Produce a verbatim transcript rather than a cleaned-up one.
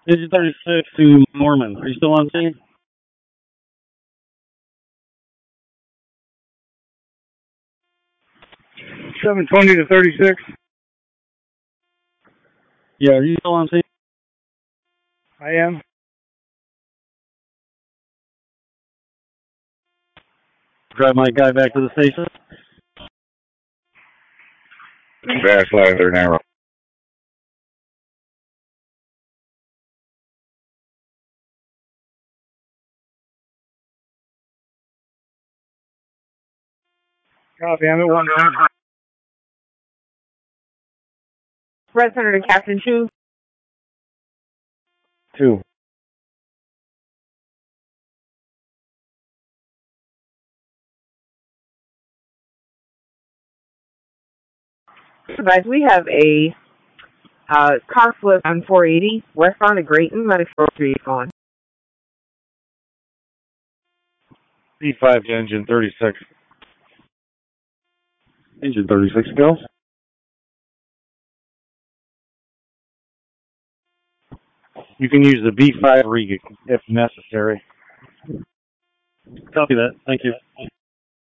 Engine thirty-six to Norman. Are you still on scene? seven twenty to thirty-six. Yeah, are you still on scene? I am. Drive my guy back to the station. Fast line, they're narrow. Copy, I'm at one nine. Red Senator Captain Chu. Two. Guys, we have a uh, car flip on four eighty westbound of Grayton. Medic four three on. B five to engine thirty-six. Engine thirty-six, go. You can use the B five rig if necessary. Copy that. Thank you.